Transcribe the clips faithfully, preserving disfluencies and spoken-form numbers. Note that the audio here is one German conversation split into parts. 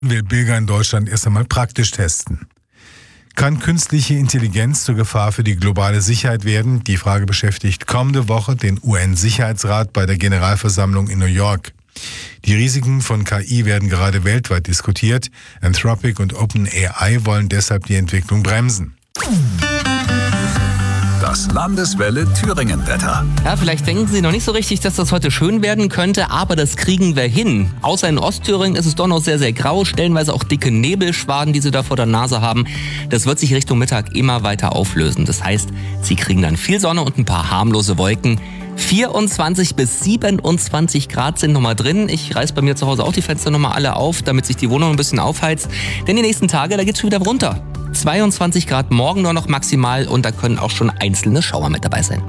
will Bürger in Deutschland erst einmal praktisch testen. Kann künstliche Intelligenz zur Gefahr für die globale Sicherheit werden? Die Frage beschäftigt kommende Woche den U N-Sicherheitsrat bei der Generalversammlung in New York. Die Risiken von K I werden gerade weltweit diskutiert. Anthropic und OpenAI wollen deshalb die Entwicklung bremsen. Das Landeswelle Thüringen-Wetter. Ja, vielleicht denken Sie noch nicht so richtig, dass das heute schön werden könnte, aber das kriegen wir hin. Außer in Ostthüringen ist es doch noch sehr, sehr grau, stellenweise auch dicke Nebelschwaden, die Sie da vor der Nase haben. Das wird sich Richtung Mittag immer weiter auflösen. Das heißt, Sie kriegen dann viel Sonne und ein paar harmlose Wolken. vierundzwanzig bis siebenundzwanzig Grad sind nochmal drin. Ich reiß bei mir zu Hause auch die Fenster nochmal alle auf, damit sich die Wohnung ein bisschen aufheizt. Denn die nächsten Tage, da geht's schon wieder runter. zweiundzwanzig Grad morgen nur noch maximal und da können auch schon einzelne Schauer mit dabei sein.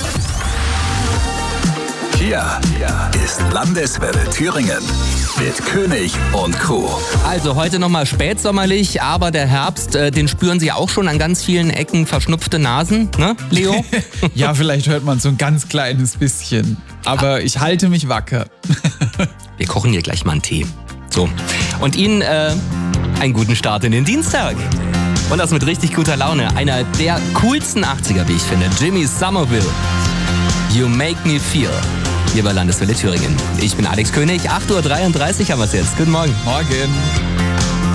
Hier ist Landeswelle Thüringen mit König und Crew. Also heute nochmal spätsommerlich, aber der Herbst, äh, den spüren Sie auch schon an ganz vielen Ecken, verschnupfte Nasen, ne, Leo? Ja, vielleicht hört man so ein ganz kleines bisschen, aber ich halte mich wacker. Wir kochen hier gleich mal einen Tee. So, und Ihnen äh, einen guten Start in den Dienstag. Und das mit richtig guter Laune. Einer der coolsten achtziger, wie ich finde. Jimmy Somerville. You Make Me Feel. Hier bei Landeswelle Thüringen. Ich bin Alex König. acht Uhr dreiunddreißig haben wir es jetzt. Guten Morgen. Morgen.